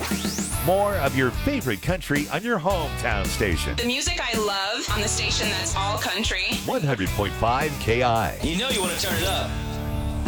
More of your favorite country on your hometown station. The music I love on the station that's all country. 100.5 KI. You know you want to turn it up.